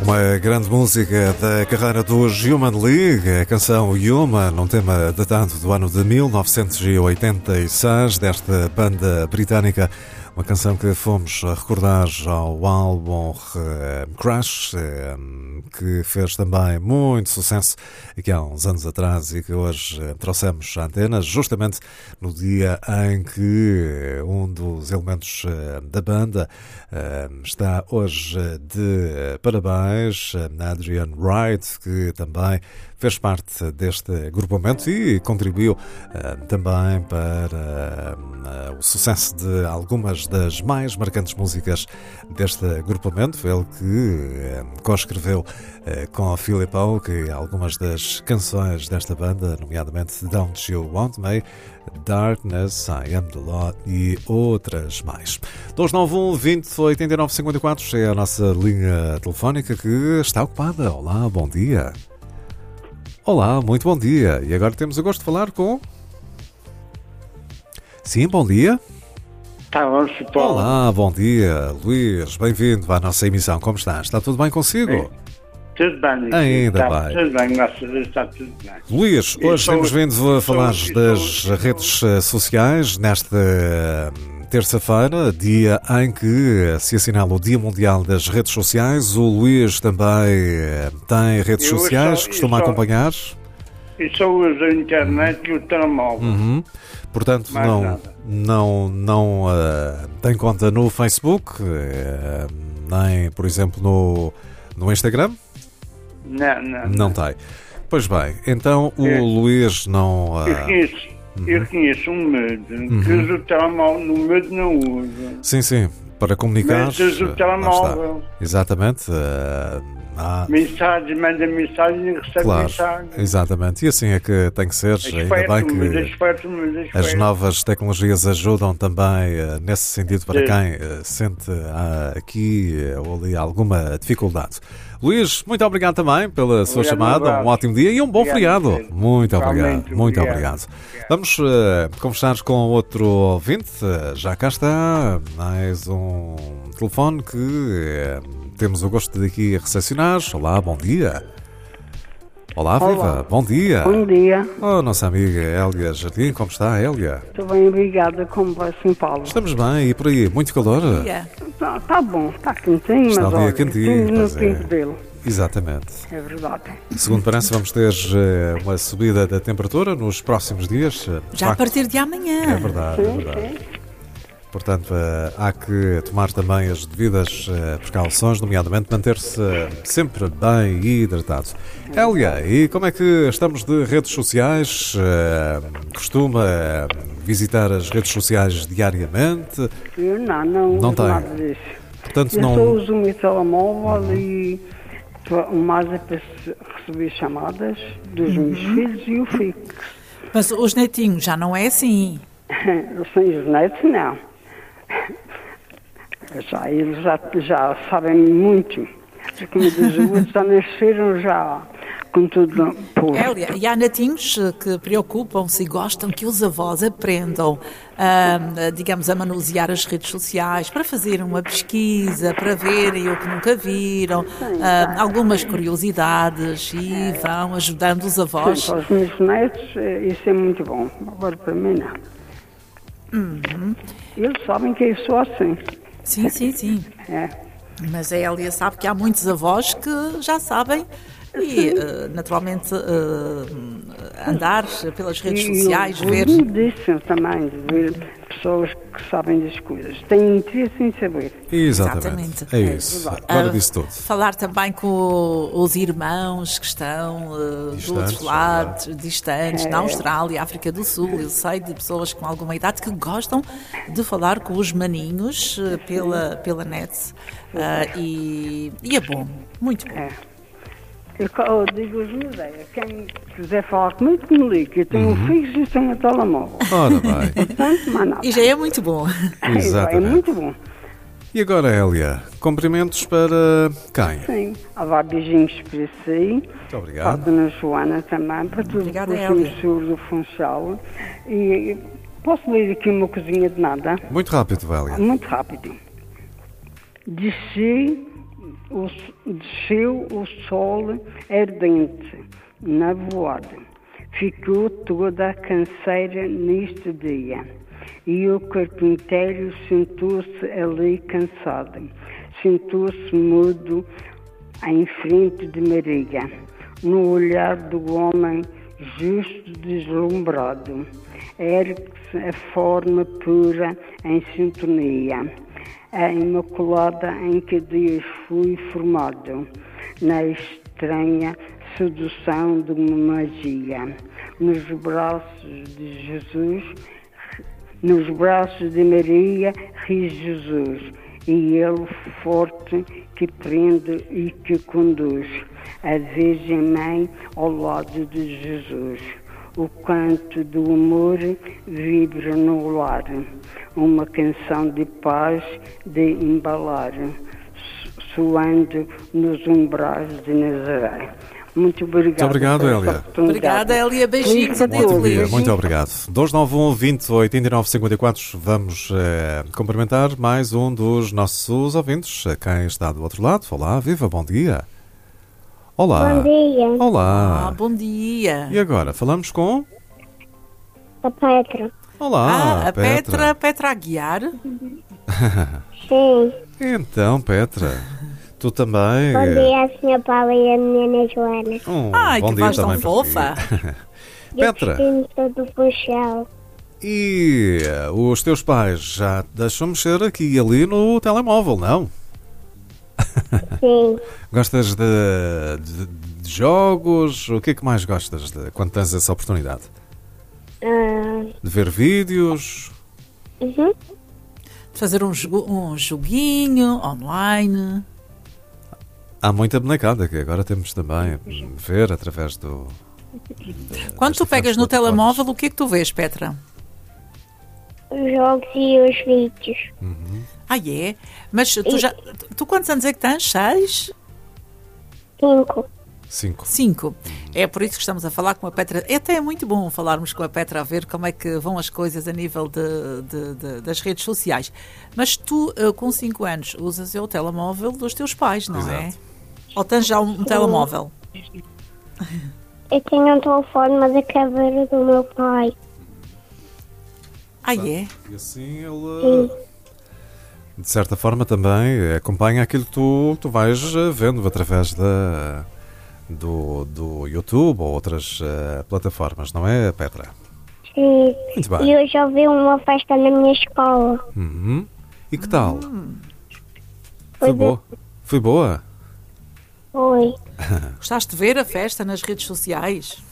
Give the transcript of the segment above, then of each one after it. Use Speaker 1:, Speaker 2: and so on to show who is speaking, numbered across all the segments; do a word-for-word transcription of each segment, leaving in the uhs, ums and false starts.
Speaker 1: Uma grande música da carreira dos Human League, a canção Human, um tema datado do ano de mil novecentos e oitenta e seis, desta banda britânica. Uma canção que fomos recordar ao álbum Crash, que fez também muito sucesso aqui há uns anos atrás e que hoje trouxemos à antena, justamente no dia em que um dos elementos da banda está hoje de parabéns, Adrian Wright, que também fez parte deste agrupamento e contribuiu uh, também para uh, o sucesso de algumas das mais marcantes músicas deste agrupamento. Ele que uh, co-escreveu uh, com a Philip Oakey algumas das canções desta banda, nomeadamente Don't You Want Me, Darkness, I Am The Law e outras mais. dois nove um, vinte, oitenta e nove, cinquenta e quatro é a nossa linha telefónica que está ocupada. Olá, bom dia. Olá, muito bom dia. E agora temos o gosto de falar com... Sim, bom dia.
Speaker 2: Tá, vamos, Paulo.
Speaker 1: Olá, bom dia, Luís. Bem-vindo à nossa emissão. Como está? Está tudo bem consigo?
Speaker 2: É. Tudo bem.
Speaker 1: Ainda
Speaker 2: está
Speaker 1: bem.
Speaker 2: Tudo bem, graças a Deus está tudo bem.
Speaker 1: Luís, hoje
Speaker 2: sou,
Speaker 1: temos vindo a falar
Speaker 2: sou,
Speaker 1: das
Speaker 2: sou,
Speaker 1: redes sociais nesta terça-feira, dia em que se assinala o Dia Mundial das Redes Sociais. O Luís também tem redes
Speaker 2: eu
Speaker 1: sociais,
Speaker 2: só,
Speaker 1: costuma
Speaker 2: só,
Speaker 1: acompanhar?
Speaker 2: Eu só uso a internet e o telemóvel.
Speaker 1: Uhum. Portanto,
Speaker 2: Mais
Speaker 1: não,
Speaker 2: nada.
Speaker 1: não, não uh, tem conta no Facebook, uh, nem, por exemplo, no, no Instagram?
Speaker 2: Não, não.
Speaker 1: Não tem. Pois bem, então o
Speaker 2: É.
Speaker 1: Luís não... Uh,
Speaker 2: Eu conheço, eu conheço um medo que usa o telemóvel, no medo não uso.
Speaker 1: Sim, sim, para comunicar...
Speaker 2: Mas usa o
Speaker 1: uh, lá
Speaker 2: telemóvel.
Speaker 1: está. Exatamente. Uh, há-
Speaker 2: Mensagem, manda mensagem e recebe
Speaker 1: Claro,
Speaker 2: mensagem.
Speaker 1: exatamente. E assim é que tem que ser. Ainda bem
Speaker 2: Esperto, mas é
Speaker 1: que
Speaker 2: esperto, mas é
Speaker 1: as
Speaker 2: esperto.
Speaker 1: novas tecnologias ajudam também uh, nesse sentido para
Speaker 2: Sim.
Speaker 1: quem uh, sente uh, aqui uh, ou ali alguma dificuldade. Luís, muito obrigado também pela sua
Speaker 2: Obrigado,
Speaker 1: chamada,
Speaker 2: obrigado.
Speaker 1: um ótimo dia e um bom
Speaker 2: Obrigado,
Speaker 1: feriado.
Speaker 2: Pedro.
Speaker 1: Muito obrigado,
Speaker 2: Igualmente,
Speaker 1: muito
Speaker 2: obrigado.
Speaker 1: obrigado. Vamos uh, conversar com outro ouvinte. Uh, Já cá está mais um telefone que uh, temos o gosto de aqui recepcionar. Olá, bom dia. Olá,
Speaker 3: Olá.
Speaker 1: viva, bom dia.
Speaker 3: Bom dia,
Speaker 1: Oh, nossa amiga Hélia Jardim, como está, Hélia?
Speaker 3: estou bem, obrigada. Como vai São Paulo?
Speaker 1: Estamos bem, e por aí, muito calor?
Speaker 3: Está tá bom, está quentinho,
Speaker 1: Está
Speaker 3: mas
Speaker 1: um dia
Speaker 3: olha,
Speaker 1: quentinho,
Speaker 3: tudo no
Speaker 1: pois é.
Speaker 3: tempo dele,
Speaker 1: Exatamente.
Speaker 3: é verdade.
Speaker 1: Segundo parece, vamos ter eh, uma subida da temperatura nos próximos dias. eh, de
Speaker 4: Já a
Speaker 1: facto.
Speaker 4: partir de amanhã.
Speaker 1: É verdade, é
Speaker 3: Sim,
Speaker 1: verdade.
Speaker 3: sim.
Speaker 1: Portanto, eh, há que tomar também as devidas eh, precauções, nomeadamente manter-se eh, sempre bem hidratado. Hélia, e como é que estamos de redes sociais? Eh, Costuma eh, visitar as redes sociais diariamente?
Speaker 3: Eu não, não,
Speaker 1: Não
Speaker 3: uso
Speaker 1: tem.
Speaker 3: nada disso.
Speaker 1: Portanto,
Speaker 3: Eu
Speaker 1: não...
Speaker 3: só uso o meu telemóvel e só- o mais é para se- receber chamadas dos meus filhos e o fixo.
Speaker 4: Mas os netinhos já não é assim.
Speaker 3: Sem os netos, não. Já, eles já, já sabem muito. Como diz o outro, já nasceram já com tudo por.
Speaker 4: Hélia, e há netinhos eh, que preocupam-se e gostam que os avós aprendam, ah, digamos, a manusear as redes sociais, para fazer uma pesquisa, para verem o que nunca viram, ah, algumas curiosidades e vão ajudando os
Speaker 3: Sim,
Speaker 4: avós.
Speaker 3: para os meus netos, eh, isso é muito bom. Agora para mim, não.
Speaker 4: Uhum.
Speaker 3: Eles sabem que eu sou assim.
Speaker 4: Sim, sim, sim.
Speaker 3: É.
Speaker 4: Mas a Hélia sabe que há muitos avós que já sabem e, eh, naturalmente, eh, andar pelas redes
Speaker 3: E
Speaker 4: sociais,
Speaker 3: eu,
Speaker 4: ver...
Speaker 3: Eu disso também, de ver pessoas que sabem das coisas. Têm interesse em saber.
Speaker 1: Exatamente.
Speaker 4: Exatamente.
Speaker 1: É
Speaker 3: É
Speaker 1: isso.
Speaker 3: verdade.
Speaker 1: Agora
Speaker 4: Ah,
Speaker 1: disse tudo.
Speaker 4: Falar também com os irmãos que estão uh, do
Speaker 1: Distantes,
Speaker 4: outro lado, distantes, na Austrália, África do Sul. Eu sei de pessoas com alguma idade que gostam de falar com os maninhos uh, pela, pela net. Uh, e, e é bom, muito bom.
Speaker 3: É. Eu, eu digo as minhas ideias. Quem quiser falar comigo, que me ligue. Eu tenho
Speaker 1: Uhum.
Speaker 3: um fixo e tenho um telemóvel.
Speaker 1: Ora bem.
Speaker 3: Portanto, mais nada.
Speaker 4: E já é muito bom.
Speaker 3: É
Speaker 1: Exatamente.
Speaker 3: muito bom.
Speaker 1: E agora, Hélia, cumprimentos para quem?
Speaker 3: Sim. Há beijinhos para si.
Speaker 1: Muito
Speaker 3: Para a
Speaker 1: obrigado.
Speaker 3: Dona Joana também. Para todos
Speaker 4: Obrigada,
Speaker 3: os
Speaker 4: Hélia.
Speaker 3: meus do Funchal. E posso ler aqui uma coisinha de nada?
Speaker 1: Muito rápido, Hélia.
Speaker 3: Muito rápido. Desci o, desceu o sol ardente na voada. Ficou toda a canseira neste dia. E o carpinteiro sentou-se ali cansado. Sentou-se mudo em frente de Maria, no olhar do homem justo deslumbrado. Ergue-se a forma pura em sintonia, a imaculada em que Deus foi formado, na estranha sedução de uma magia. Nos braços de Jesus, nos braços de Maria, ri Jesus, e ele forte que prende e que conduz a Virgem Mãe ao lado de Jesus. O canto do amor vibra no lar, uma canção de paz de embalar, soando nos umbrais de Nazaré. Muito obrigado.
Speaker 1: Muito obrigado, Hélia.
Speaker 4: Obrigada, Hélia. Beijinhos.
Speaker 1: Muito dia, muito obrigado. dois nove um, vinte, oitenta e nove, cinquenta e quatro. Vamos eh, cumprimentar mais um dos nossos ouvintes. Quem está do outro lado? Olá, viva, bom dia. Olá.
Speaker 5: Bom dia.
Speaker 1: Olá.
Speaker 4: Ah, bom dia.
Speaker 1: E agora, falamos com...
Speaker 5: A Petra.
Speaker 1: Olá,
Speaker 4: Ah, a
Speaker 1: Petra.
Speaker 4: Petra, Petra Aguiar.
Speaker 5: Sim.
Speaker 1: Então, Petra, tu também...
Speaker 5: Bom dia, senhor Paulo e a menina Joana.
Speaker 1: Um
Speaker 4: Ai,
Speaker 1: bom
Speaker 4: que
Speaker 1: dia
Speaker 4: voz tão
Speaker 1: também para
Speaker 4: fofa.
Speaker 1: ti.
Speaker 5: E o
Speaker 1: Petra,
Speaker 5: vestido todo funchal.
Speaker 1: e eh, os teus pais já te deixam mexer aqui e ali no telemóvel, não?
Speaker 5: Sim.
Speaker 1: Gostas de, de- de jogos? O que é que mais gostas de, quando tens essa oportunidade?
Speaker 5: Ah,
Speaker 1: De ver vídeos?
Speaker 5: uhum.
Speaker 4: Fazer um, jogo, um joguinho online.
Speaker 1: Há muita bonecada que agora temos também a ver através do...
Speaker 4: Quando tu pegas no telemóvel, o que é que tu vês, Petra?
Speaker 5: Os jogos e os vídeos.
Speaker 4: Ah, é? Mas tu já... Tu quantos anos é que tens? Seis?
Speaker 5: Cinco.
Speaker 1: Cinco.
Speaker 4: Cinco. É por isso que estamos a falar com a Petra. É até muito bom falarmos com a Petra a ver como é que vão as coisas a nível de, de- de- das redes sociais. Mas tu, eh, com cinco anos, usas o telemóvel dos teus pais, não é?
Speaker 1: Exato.
Speaker 4: Ou tens já um, um telemóvel?
Speaker 5: Eu tenho um telefone, mas a câmera do meu pai.
Speaker 4: Ah, é?
Speaker 1: E assim ele, de certa forma, também acompanha aquilo que tu, tu vais eh, vendo através da, do, do YouTube ou outras eh, plataformas, não é, Petra?
Speaker 5: Sim.
Speaker 1: Muito bem.
Speaker 5: E hoje houve uma festa na minha escola.
Speaker 1: Uhum. E que tal? Foi
Speaker 5: Foi
Speaker 1: boa? Foi boa?
Speaker 5: Foi.
Speaker 4: Gostaste de ver a festa nas redes sociais?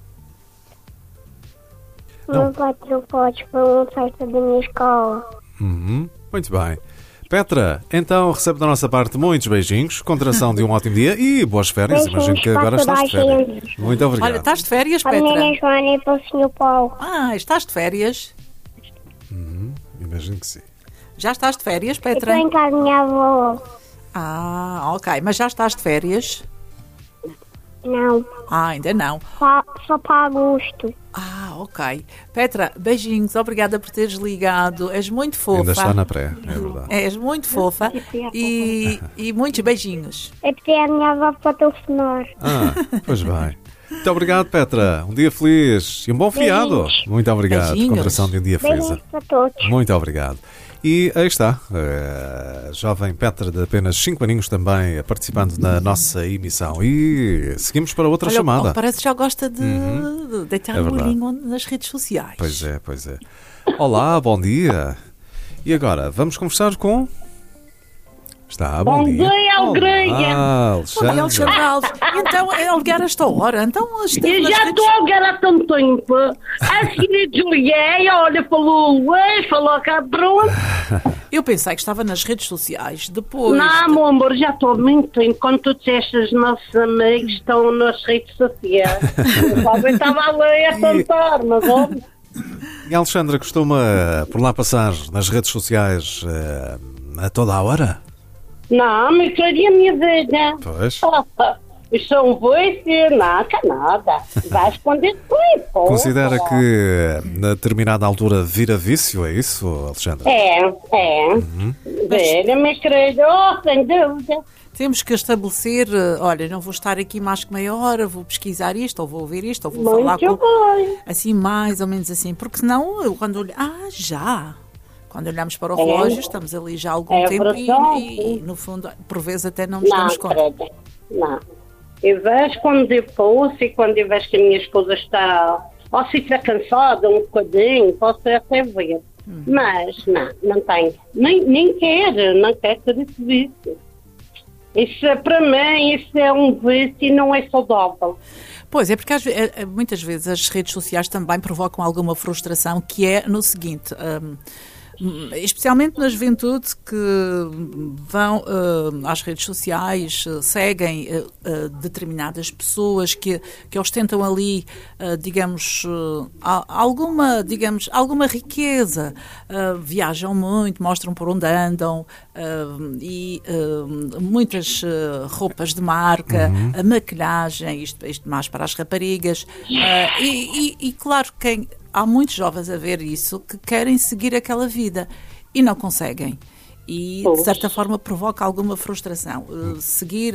Speaker 5: O meu pai tirou fotos para uma festa da minha escola.
Speaker 1: Uhum. Muito bem. Petra, então recebe da nossa parte muitos beijinhos, contração de um ótimo dia e boas férias.
Speaker 5: Beijinhos
Speaker 1: Imagino que
Speaker 5: para
Speaker 1: agora
Speaker 5: toda
Speaker 1: estás de
Speaker 5: a
Speaker 1: férias.
Speaker 5: gente.
Speaker 1: Muito obrigado.
Speaker 4: Olha, estás de férias,
Speaker 5: Para a menina
Speaker 4: Petra?
Speaker 5: Joana e para o senhor Paulo.
Speaker 4: Ah, estás de férias?
Speaker 1: Imagino que sim.
Speaker 4: Já estás de férias,
Speaker 5: Eu estou
Speaker 4: Petra?
Speaker 5: em casa da minha avó.
Speaker 4: Ah, ok. Mas já estás de férias?
Speaker 5: Não,
Speaker 4: Ah, ainda não.
Speaker 5: só, só para agosto.
Speaker 4: Ah, ok. Petra, beijinhos. Obrigada por teres ligado. És muito fofa.
Speaker 1: Ainda está na pré, é verdade.
Speaker 4: És muito fofa. E, e muitos beijinhos.
Speaker 5: É pedir à minha avó para telefonar.
Speaker 1: Ah, pois bem. Muito obrigado, Petra. Um dia feliz e um bom feriado.
Speaker 5: Beijinhos.
Speaker 1: Muito obrigado.
Speaker 4: Beijinhos.
Speaker 1: Contração de um dia feliz.
Speaker 5: Beijinhos para todos.
Speaker 1: Muito obrigado. E aí está, a jovem Petra de apenas cinco aninhos também participando na nossa emissão. E seguimos para outra
Speaker 4: Olha,
Speaker 1: chamada.
Speaker 4: oh, parece que já gosta de, de deitar
Speaker 1: É
Speaker 4: um
Speaker 1: verdade.
Speaker 4: olhinho nas redes sociais.
Speaker 1: Pois é, pois é. Olá, bom dia. E agora, vamos conversar com... Está, bom,
Speaker 6: Bom dia, Alegria.
Speaker 1: Olá,
Speaker 4: Bom dia, Alexandre Alves. Então, é ligar a esta hora. Então, esteve
Speaker 6: Eu
Speaker 4: nas
Speaker 6: já
Speaker 4: redes-
Speaker 6: estou a ligar há tanto tempo. A senhora desliguei, olha, falou, ué, falou cá pronto.
Speaker 4: Eu pensei que estava nas redes sociais. Depois...
Speaker 6: Não, meu amor, já estou muito tempo. Quando tu disseste os nossos amigos estão nas redes sociais. Eu talvez estava a ler a cantar, mas olha.
Speaker 1: E a Alexandra costuma por lá passar nas redes sociais eh, a toda a hora?
Speaker 6: Não, me queria a minha vida.
Speaker 1: Pois.
Speaker 6: Isso são voice, não, que nada. Vai esconder depois, pô.
Speaker 1: Considera que na determinada altura vira vício, é isso, Alexandra?
Speaker 6: É, é. Ver, me querido, oh, sem dúvida.
Speaker 4: temos que estabelecer, olha, não vou estar aqui mais que meia hora, vou pesquisar isto, ou vou ouvir isto, ou vou
Speaker 6: Muito
Speaker 4: falar com...
Speaker 6: bem.
Speaker 4: Assim, mais ou menos assim. Porque senão, eu, quando olho... Ah, já... Quando olhamos para o relógio, é, estamos ali já há algum
Speaker 6: é
Speaker 4: tempo e, e, e, no fundo, por vezes até não nos
Speaker 6: não,
Speaker 4: damos conta.
Speaker 6: Freda, não. Eu vejo quando eu posso e quando eu vejo que a minha esposa está... Ou se estiver cansada um bocadinho, posso até ver. Hum. Mas, não, não tenho. Nem, nem quero, não quero ter esse vício. Isso, para mim, isso é um vício e não é saudável.
Speaker 4: Pois, é porque às, é, muitas vezes as redes sociais também provocam alguma frustração, que é no seguinte... Um, especialmente na juventude que vão uh, às redes sociais, uh, seguem uh, uh, determinadas pessoas que, que ostentam ali, uh, digamos, uh, alguma, digamos, alguma riqueza, uh, viajam muito, mostram por onde andam uh, e uh, muitas uh, roupas de marca, uhum. a maquilhagem, isto, isto mais para as raparigas, uh, e, e, e claro, quem... Há muitos jovens a ver isso que querem seguir aquela vida e não conseguem. E, de certa forma, provoca alguma frustração. Uh, seguir